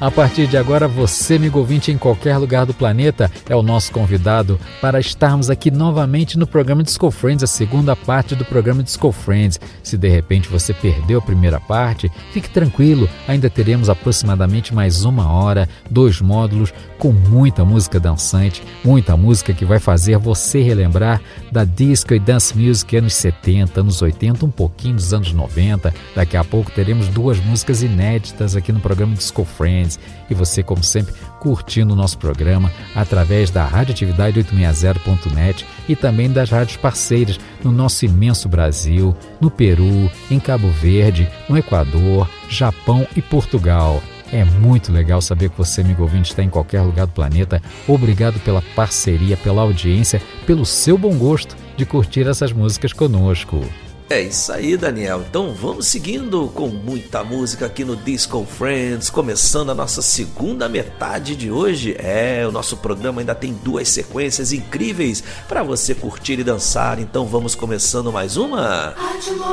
A partir de agora, você, amigo ouvinte, em qualquer lugar do planeta, é o nosso convidado para estarmos aqui novamente no programa Disco Friends, a segunda parte do programa Disco Friends. Se de repente você perdeu a primeira parte, fique tranquilo, ainda teremos aproximadamente mais 1 hora, 2 módulos com muita música dançante, muita música que vai fazer você relembrar da disco e dance music anos 70, anos 80, um pouquinho dos anos 90. Daqui a pouco teremos 2 músicas inéditas aqui no programa Disco Friends. E você, como sempre, curtindo o nosso programa através da Radioatividade 860.net e também das rádios parceiras no nosso imenso Brasil, no Peru, em Cabo Verde, no Equador, Japão e Portugal. É muito legal saber que você, amigo ouvinte, está em qualquer lugar do planeta. Obrigado pela parceria, pela audiência, pelo seu bom gosto de curtir essas músicas conosco. É isso aí, Daniel. Então vamos seguindo com muita música aqui no Disco Friends, começando a nossa segunda metade de hoje. O nosso programa ainda tem 2 sequências incríveis para você curtir e dançar. Então vamos começando mais uma.